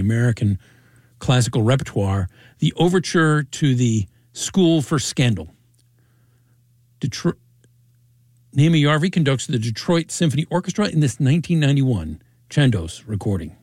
American classical repertoire, the overture to the School for Scandal. Naomi Yarvi conducts the Detroit Symphony Orchestra in this 1991 Chandos recording.